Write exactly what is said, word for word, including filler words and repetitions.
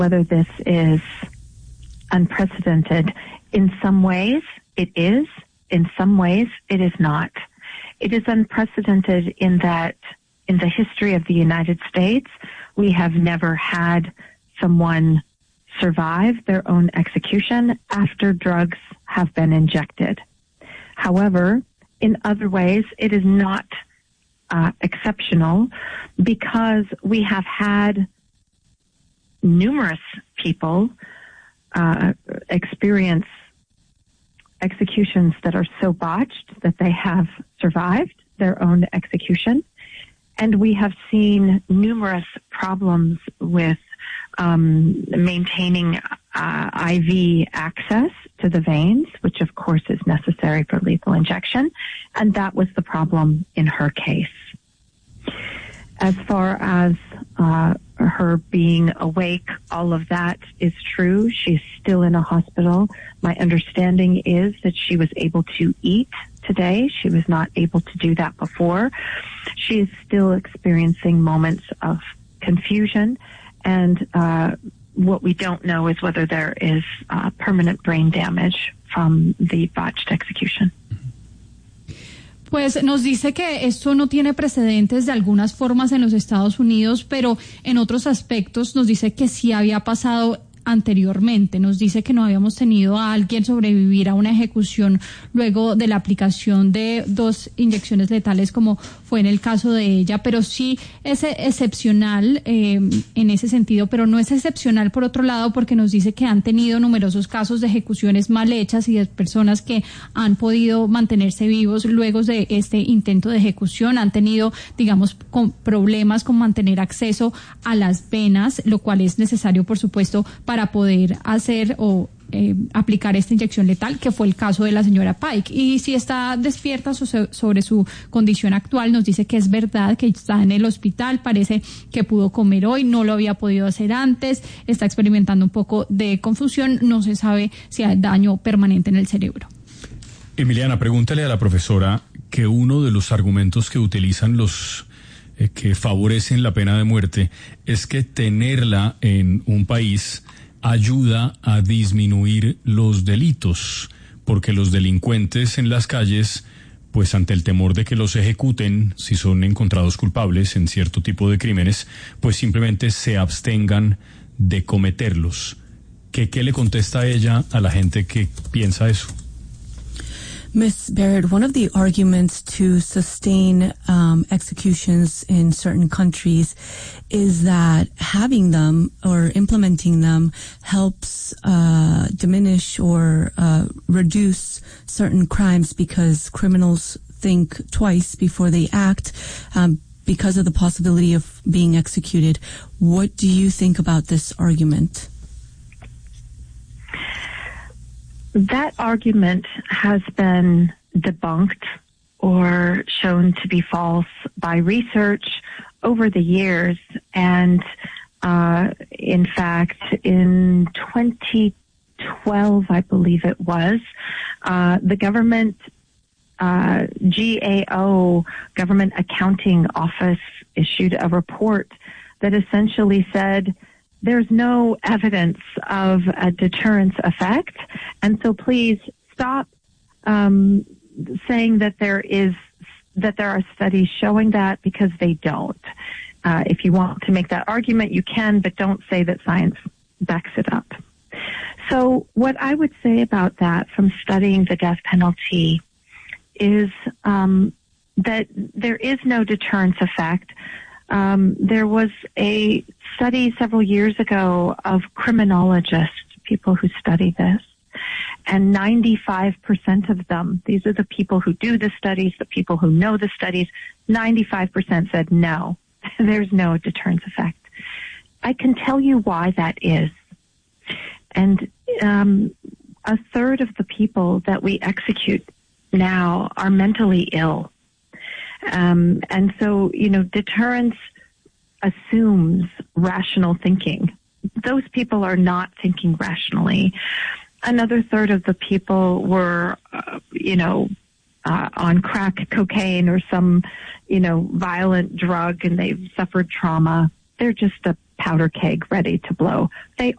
whether this is unprecedented. In some ways, it is. In some ways, it is not. It is unprecedented in that in the history of the United States, we have never had someone survive their own execution after drugs have been injected. However, in other ways, it is not uh, exceptional because we have had numerous people uh, experience executions that are so botched that they have survived their own execution. And we have seen numerous problems with um, maintaining uh, I V access to the veins, which of course is necessary for lethal injection. And that was the problem in her case. As far as uh, her being awake, all of that is true. She's still in a hospital. My understanding is that she was able to eat today. She was not able to do that before. She is still experiencing moments of confusion, and uh, what we don't know is whether there is uh, permanent brain damage from the botched execution. Pues nos dice que esto no tiene precedentes de algunas formas en los Estados Unidos, pero en otros aspectos nos dice que sí había pasado anteriormente. Nos dice que no habíamos tenido a alguien sobrevivir a una ejecución luego de la aplicación de dos inyecciones letales como fue en el caso de ella, pero sí es excepcional eh, en ese sentido, pero no es excepcional por otro lado porque nos dice que han tenido numerosos casos de ejecuciones mal hechas y de personas que han podido mantenerse vivos luego de este intento de ejecución, han tenido, digamos, con problemas con mantener acceso a las venas, lo cual es necesario, por supuesto, para poder hacer o eh, aplicar esta inyección letal, que fue el caso de la señora Pike. Y si está despierta so- sobre su condición actual, nos dice que es verdad que está en el hospital, parece que pudo comer hoy, no lo había podido hacer antes, está experimentando un poco de confusión, no se sabe si hay daño permanente en el cerebro. Emiliana, pregúntale a la profesora que uno de los argumentos que utilizan los eh, que favorecen la pena de muerte es que tenerla en un país ayuda a disminuir los delitos, porque los delincuentes en las calles, pues ante el temor de que los ejecuten si son encontrados culpables en cierto tipo de crímenes, pues simplemente se abstengan de cometerlos. ¿Qué, qué le contesta ella a la gente que piensa eso? Miz Barrett, one of the arguments to sustain um, executions in certain countries is that having them or implementing them helps uh, diminish or uh, reduce certain crimes because criminals think twice before they act um, because of the possibility of being executed. What do you think about this argument? That argument has been debunked or shown to be false by research over the years. And uh, in fact, in twenty twelve, I believe it was, uh, the government uh, G A O, Government Accounting Office, issued a report that essentially said there's no evidence of a deterrence effect, and so please stop um, saying that there is that there are studies showing that, because they don't. Uh, if you want to make that argument, you can, but don't say that science backs it up. So what I would say about that from studying the death penalty is um, that there is no deterrence effect. Um, there was a study several years ago of criminologists, people who study this, and ninety-five percent of them, these are the people who do the studies, the people who know the studies, ninety-five percent said no, there's no deterrence effect. I can tell you why that is. And um, a third of the people that we execute now are mentally ill. Um, and so, you know, deterrence assumes rational thinking. Those people are not thinking rationally. Another third of the people were, uh, you know, uh, on crack cocaine or some, you know, violent drug, and they've suffered trauma. They're just a powder keg ready to blow. They